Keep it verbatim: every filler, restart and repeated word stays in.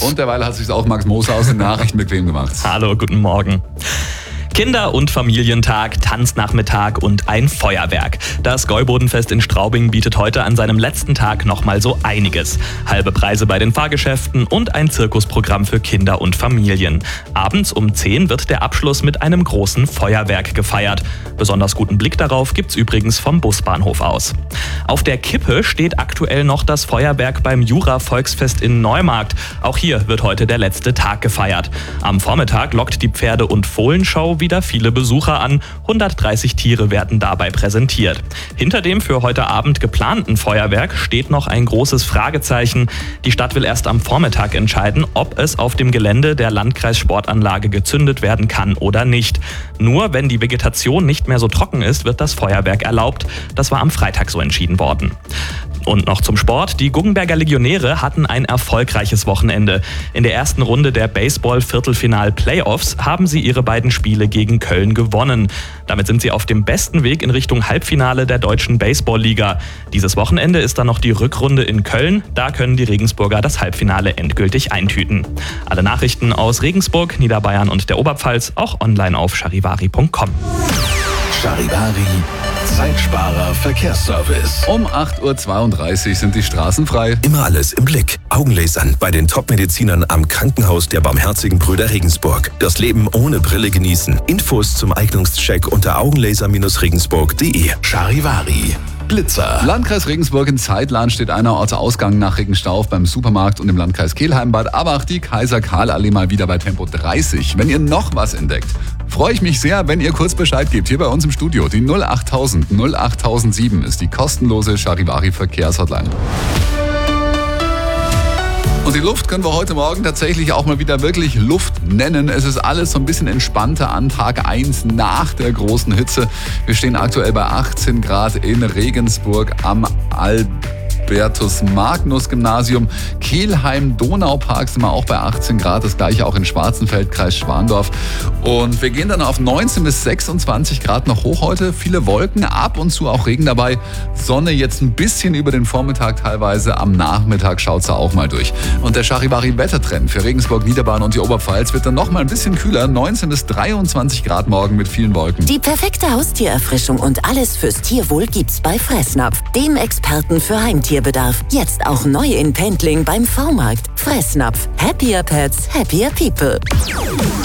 Und derweil hat sich auch Max Moser aus den Nachrichten bequem gemacht. Hallo, guten Morgen. Kinder- und Familientag, Tanznachmittag und ein Feuerwerk. Das Gäubodenfest in Straubing bietet heute an seinem letzten Tag nochmal so einiges. Halbe Preise bei den Fahrgeschäften und ein Zirkusprogramm für Kinder und Familien. Abends um zehn wird der Abschluss mit einem großen Feuerwerk gefeiert. Besonders guten Blick darauf gibt's übrigens vom Busbahnhof aus. Auf der Kippe steht aktuell noch das Feuerwerk beim Jura-Volksfest in Neumarkt. Auch hier wird heute der letzte Tag gefeiert. Am Vormittag lockt die Pferde- und Fohlenshow wieder viele Besucher an. hundertdreißig Tiere werden dabei präsentiert. Hinter dem für heute Abend geplanten Feuerwerk steht noch ein großes Fragezeichen. Die Stadt will erst am Vormittag entscheiden, ob es auf dem Gelände der Landkreissportanlage gezündet werden kann oder nicht. Nur wenn die Vegetation nicht mehr so trocken ist, wird das Feuerwerk erlaubt. Das war am Freitag so entschieden worden. Und noch zum Sport. Die Guggenberger Legionäre hatten ein erfolgreiches Wochenende. In der ersten Runde der Baseball-Viertelfinal-Playoffs haben sie ihre beiden Spiele gegen Köln gewonnen. Damit sind sie auf dem besten Weg in Richtung Halbfinale der Deutschen Baseball-Liga. Dieses Wochenende ist dann noch die Rückrunde in Köln. Da können die Regensburger das Halbfinale endgültig eintüten. Alle Nachrichten aus Regensburg, Niederbayern und der Oberpfalz auch online auf charivari punkt com. Charivari, Zeitsparer Verkehrsservice. Um acht Uhr zweiunddreißig sind die Straßen frei. Immer alles im Blick. Augenlasern bei den Top-Medizinern am Krankenhaus der Barmherzigen Brüder Regensburg. Das Leben ohne Brille genießen. Infos zum Eignungscheck unter augenlaser regensburg punkt de. Charivari. Blitzer. Landkreis Regensburg in Zeitlan steht einerorts Ausgang nach Regenstauf beim Supermarkt und im Landkreis Kelheimbad, aber auch die Kaiser-Karl-Allee mal wieder bei Tempo dreißig. Wenn ihr noch was entdeckt, freue ich mich sehr, wenn ihr kurz Bescheid gebt. Hier bei uns im Studio. Die null achttausend null achttausendsieben ist die kostenlose Charivari-Verkehrshotline. Und die Luft können wir heute Morgen tatsächlich auch mal wieder wirklich Luft nennen. Es ist alles so ein bisschen entspannter an Tag eins nach der großen Hitze. Wir stehen aktuell bei achtzehn Grad in Regensburg am Albertus-Magnus-Gymnasium. Kelheim-Donaupark sind wir auch bei achtzehn Grad, das gleiche auch in Schwarzenfeld, Kreis Schwandorf. Und wir gehen dann auf neunzehn bis sechsundzwanzig Grad noch hoch heute. Viele Wolken, ab und zu auch Regen dabei. Sonne jetzt ein bisschen über den Vormittag teilweise. Am Nachmittag schaut es auch mal durch. Und der Charivari-Wettertrend für Regensburg, Niederbayern und die Oberpfalz wird dann noch mal ein bisschen kühler. neunzehn bis dreiundzwanzig Grad morgen mit vielen Wolken. Die perfekte Haustiererfrischung und alles fürs Tierwohl gibt's bei Fressnapf, dem Experten für Heimtierbedarf. Jetzt auch neu in Pendling beim V-Markt. Fressnapf. Happier Pets, happier people.